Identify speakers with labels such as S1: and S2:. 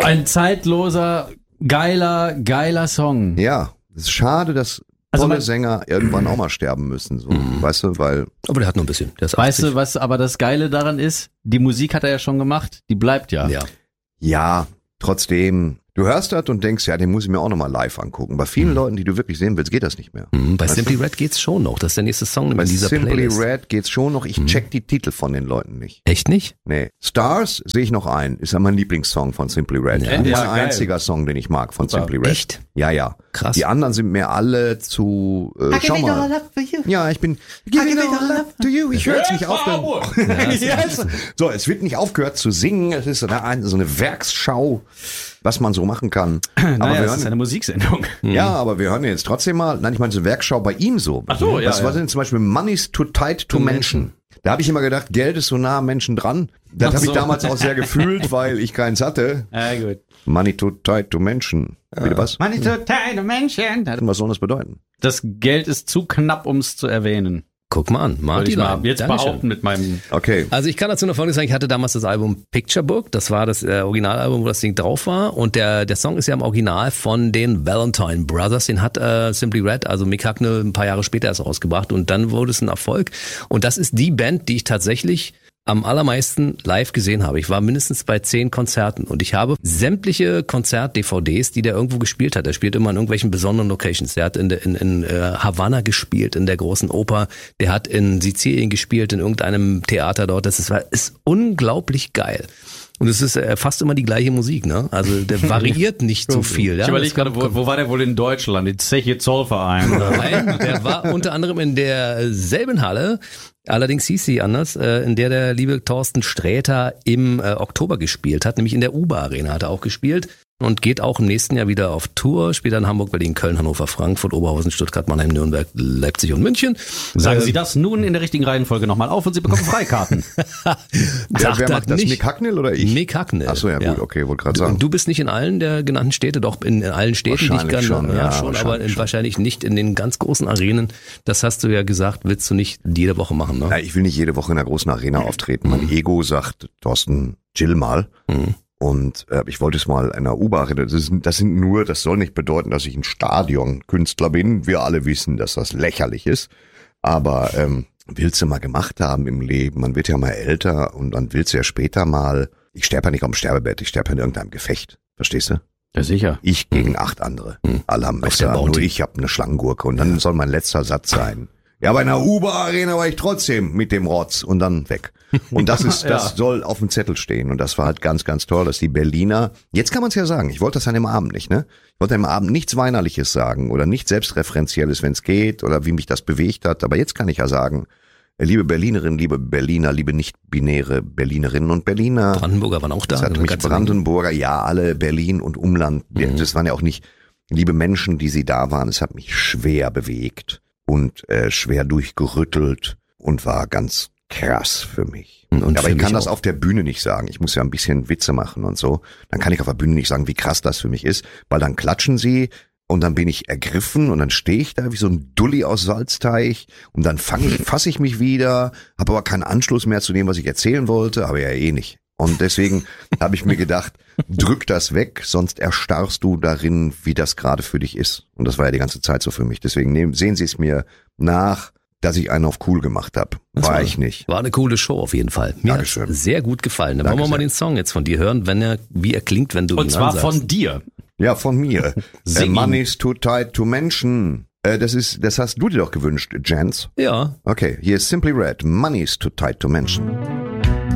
S1: Ein zeitloser, geiler Song.
S2: Ja, es ist schade, dass tolle Sänger irgendwann auch mal sterben müssen, so, weißt du, weil...
S3: Aber der hat noch ein bisschen. Der ist
S1: Weißt
S3: 80.
S1: du, was aber das Geile daran ist? Die Musik hat er ja schon gemacht, die bleibt ja.
S2: Ja, trotzdem, du hörst das und denkst, ja, den muss ich mir auch nochmal live angucken. Bei vielen Leuten, die du wirklich sehen willst, geht das nicht mehr.
S3: Bei Simply Red geht's schon noch. Das ist der nächste Song
S2: Bei
S3: in dieser
S2: Simply
S3: Playlist.
S2: Red geht's schon noch. Ich check die Titel von den Leuten nicht.
S3: Echt nicht?
S2: Nee. Stars sehe ich noch ein. Ist ja mein Lieblingssong von Simply Red.
S3: Ja.
S2: Mein
S1: Ja, geil.
S2: einziger Song, den ich mag von Simply Red.
S3: Echt?
S2: Ja.
S3: Krass.
S2: Die anderen sind mir alle zu, schau mal. Ja, ich bin, give it all up to you. Ich höre jetzt nicht auf. So, es wird nicht aufgehört zu singen. Es ist so eine Werksschau, was man so machen kann. Aber
S1: das ist eine Musiksendung.
S2: ja, aber wir hören jetzt trotzdem mal, nein, ich meine so Werkschau bei ihm so.
S1: Ach so, ja,
S2: Was war denn zum Beispiel Money's Too Tight to Mention? Da habe ich immer gedacht, Geld ist so nah am Menschen dran. Das habe ich damals auch sehr gefühlt, weil ich keins hatte.
S1: Ja, gut.
S2: Money Too Tight to Mention. Bitte was?
S1: Money to tight Menschen.
S2: Was soll das bedeuten?
S1: Das Geld ist zu knapp, um es zu erwähnen.
S3: Guck mal an,
S1: Würde
S3: Martin.
S1: ich mal jetzt
S3: Dankeschön.
S1: behaupten mit meinem...
S2: Okay.
S3: Also ich kann dazu noch Folgendes sagen, ich hatte damals das Album Picture Book, das war das Originalalbum, wo das Ding drauf war und der Song ist ja im Original von den Valentine Brothers, den hat Simply Red, also Mick Hucknall, ein paar Jahre später erst rausgebracht und dann wurde es ein Erfolg und das ist die Band, die ich tatsächlich am allermeisten live gesehen habe. Ich war mindestens bei 10 Konzerten und ich habe sämtliche Konzert-DVDs, die der irgendwo gespielt hat. Er spielt immer in irgendwelchen besonderen Locations. Der hat in Havanna gespielt, in der großen Oper. Der hat in Sizilien gespielt, in irgendeinem Theater dort. Das ist unglaublich geil. Und es ist fast immer die gleiche Musik, ne? Also der variiert nicht so viel. Ja?
S1: Ich überlege gerade, wo war der wohl in Deutschland? In Zeche Zollverein?
S3: Nein, der war unter anderem in derselben Halle, allerdings hieß sie anders, in der liebe Thorsten Sträter im Oktober gespielt hat, nämlich in der UBA Arena hat er auch gespielt und geht auch im nächsten Jahr wieder auf Tour, spielt dann Hamburg, Berlin, Köln, Hannover, Frankfurt, Oberhausen, Stuttgart, Mannheim, Nürnberg, Leipzig und München.
S1: Sagen Sie das nun in der richtigen Reihenfolge nochmal auf und Sie bekommen Freikarten.
S2: Wer macht das?
S3: nicht.
S2: Mick Hucknall oder ich?
S3: Mick Hucknall.
S2: Ach so, ja gut, okay, wollte gerade sagen.
S3: Und du bist nicht in allen der genannten Städte, doch in allen Städten, die ich
S2: Wahrscheinlich
S3: kann,
S2: schon, ja,
S3: schon, aber
S2: wahrscheinlich schon.
S3: wahrscheinlich nicht in den ganz großen Arenen. Das hast du ja gesagt, willst du nicht jede Woche machen, ne?
S2: Ja, ich will nicht jede Woche in einer großen Arena auftreten. Mein Ego sagt, Thorsten, chill mal. Und ich wollte es mal in einer U-Bahn. Das soll nicht bedeuten, dass ich ein Stadionkünstler bin. Wir alle wissen, dass das lächerlich ist. Aber willst du mal gemacht haben im Leben? Man wird ja mal älter und dann willst du ja später mal. Ich sterbe ja nicht auf dem Sterbebett, ich sterbe in irgendeinem Gefecht. Verstehst du?
S1: Ja, sicher.
S2: Ich gegen 8 andere. Alle haben
S3: Auf der
S2: Messer,
S3: Bounty.
S2: nur ich habe eine Schlangengurke. Und dann soll mein letzter Satz sein. Ja, bei einer U-Bahn-Arena war ich trotzdem mit dem Rotz und dann weg. Und das soll auf dem Zettel stehen. Und das war halt ganz, ganz toll, dass die Berliner, jetzt kann man es ja sagen, ich wollte das an dem Abend nicht, ne? Ich wollte am Abend nichts Weinerliches sagen oder nichts Selbstreferenzielles, wenn es geht oder wie mich das bewegt hat. Aber jetzt kann ich ja sagen, liebe Berlinerinnen, liebe Berliner, liebe nicht-binäre Berlinerinnen und Berliner.
S3: Brandenburger waren auch da.
S2: Das hat mich Brandenburger, ja, alle Berlin und Umland, das waren ja auch nicht liebe Menschen, die sie da waren. Es hat mich schwer bewegt und schwer durchgerüttelt und war ganz krass für mich.
S3: Und
S2: aber
S3: für
S2: ich kann
S3: mich
S2: das
S3: auch.
S2: auf der Bühne nicht sagen. Ich muss ja ein bisschen Witze machen und so. Dann kann ich auf der Bühne nicht sagen, wie krass das für mich ist, weil dann klatschen sie und dann bin ich ergriffen und dann stehe ich da wie so ein Dulli aus Salzteich und dann fasse ich mich wieder, habe aber keinen Anschluss mehr zu dem, was ich erzählen wollte, aber ja eh nicht. Und deswegen habe ich mir gedacht, drück das weg, sonst erstarrst du darin, wie das gerade für dich ist. Und das war ja die ganze Zeit so für mich. Deswegen sehen Sie es mir nach, dass ich einen auf cool gemacht habe. War ich nicht.
S3: War eine coole Show auf jeden Fall. Mir hat's
S2: Dankeschön.
S3: sehr gut gefallen. Dann
S2: Danke
S3: wollen wir mal
S2: sehr.
S3: den Song jetzt von dir hören, wie er klingt, wenn du ihn
S1: Und zwar
S3: ansagst.
S1: von dir.
S2: Ja, von mir.
S1: Sing ihn.
S2: Money's too tight to mention. Das hast du dir doch gewünscht, Jens.
S3: Ja.
S2: Okay, hier ist Simply Red. Money's too tight to mention.